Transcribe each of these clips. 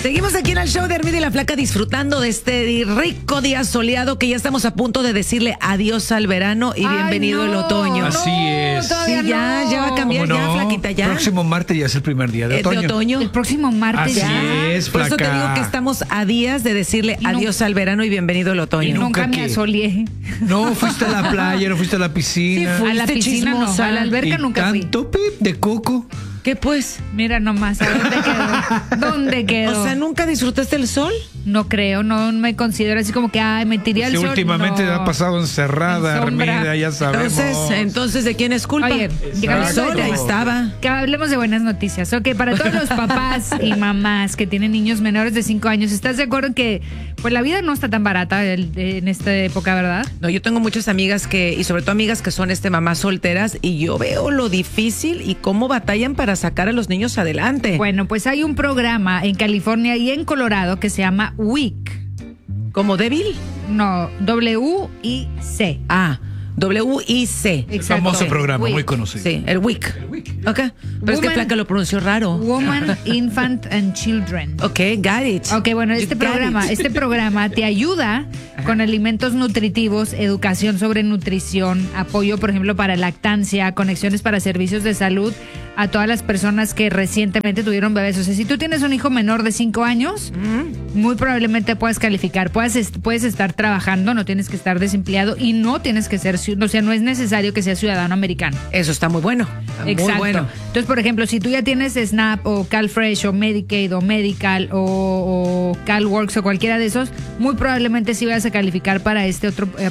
Seguimos aquí en el show de Armida y la Flaca disfrutando de este rico día soleado que ya estamos a punto de decirle adiós al verano y bienvenido el otoño. Así es. Sí, ya va a cambiar, ¿Cómo ya, no? Flaquita, ya. Próximo martes ya es el primer día de otoño. El próximo martes Así ya. es, Por eso te Flaca. digo que estamos a días de decirle adiós al verano y bienvenido el otoño. Y Nunca ¿Nunca me qué? asoleé. No, fuiste a la playa, no fuiste a la piscina. Sí, A la Fuiste piscina chismosa. no, a la alberca y nunca fui. tanto pip de coco. ¿Qué pues? Mira nomás, ¿a dónde quedó? ¿Dónde quedó? O sea, ¿nunca disfrutaste el sol? No creo, no me considero así como que, ay, me tiré al Que sol. últimamente no. ha pasado encerrada, En sombra. Armida, ya sabemos. Entonces, ¿de quién es culpa? Oye, el hablando sol, de- ahí estaba. Que hablemos de buenas noticias. Ok, para todos los papás y mamás que tienen niños menores de 5 años, ¿estás de acuerdo en que pues la vida no está tan barata en esta época, verdad? No, yo tengo muchas amigas y sobre todo amigas que son mamás solteras, y yo veo lo difícil y cómo batallan para sacar a los niños adelante. Bueno, pues hay un programa en California y en Colorado que se llama WIC. ¿Como débil? No, WIC. WIC. Exacto. Famoso programa, WIC. muy conocido. Sí, el WIC. Ok. Pero es que Woman- Flaca lo pronunció raro. Woman, Infant and Children. Ok, got it. Ok, bueno, You este got programa te ayuda con alimentos nutritivos, educación sobre nutrición, apoyo, por ejemplo, para lactancia, conexiones para servicios de salud a todas las personas que recientemente tuvieron bebés. O sea, si tú tienes un hijo menor de 5 años, muy probablemente puedas calificar. Puedes estar trabajando, no tienes que estar desempleado y no tienes que ser, o sea, no es necesario que seas ciudadano americano. Eso está muy bueno. Exacto. Muy bueno. Entonces, por ejemplo, si tú ya tienes SNAP o CalFresh o Medicaid o Medical o CalWorks o cualquiera de esos, muy probablemente sí vas a calificar para este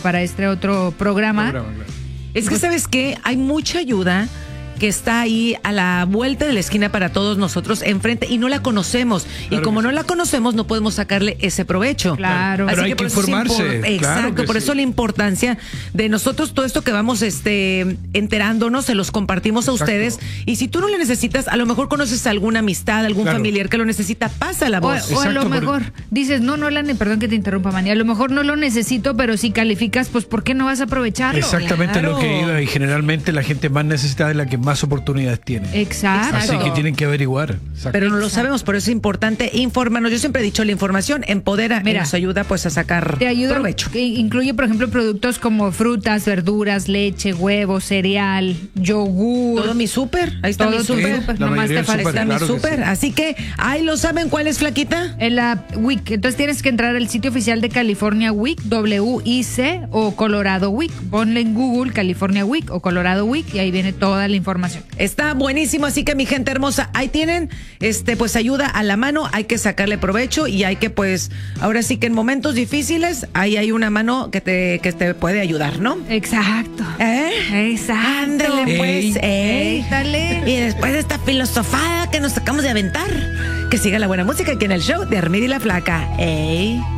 otro programa. Es que, ¿sabes qué? Hay mucha ayuda que está ahí a la vuelta de la esquina para todos nosotros enfrente y no la conocemos. Claro y como que no sí. la conocemos, no podemos sacarle ese provecho. Claro. Pero hay por que eso es informarse, claro Exacto, que por sí. eso la importancia de nosotros, todo esto que vamos enterándonos, se los compartimos a Exacto. ustedes. Y si tú no lo necesitas, a lo mejor conoces a alguna amistad, algún Claro. familiar que lo necesita, pasa la O, voz. o a lo Exacto, mejor dices, no, perdón que te interrumpa, Manny, a lo mejor no lo necesito, pero si calificas, pues ¿por qué no vas a aprovecharlo? Exactamente Claro. lo que iba, y generalmente la gente más necesitada es la que más oportunidades tiene. Exacto. Así que tienen que averiguar. Exacto. Pero no lo sabemos, por eso es importante informarnos. Yo siempre he dicho, la información empodera y Mira, nos ayuda pues a sacar Te ayuda, provecho. que incluye, por ejemplo, productos como frutas, verduras, leche, huevos, cereal, yogur. Todo mi súper, ahí está Todo mi tu súper. súper, La nomás mayoría te del falta súper, Está claro mi que súper. sí. Así que, ahí lo saben, ¿cuál es, Flaquita? En la WIC. Entonces tienes que entrar al sitio oficial de California WIC, WIC o Colorado WIC. Ponle en Google California WIC o Colorado WIC y ahí viene toda la información. Está buenísimo, así que mi gente hermosa, ahí tienen, pues ayuda a la mano, hay que sacarle provecho y hay que pues, ahora sí que en momentos difíciles, ahí hay una mano que te puede ayudar, ¿no? Exacto. Exacto. Ándale pues, Dale. Y después de esta filosofada que nos acabamos de aventar, que siga la buena música aquí en el show de Armida y la Flaca. Ey.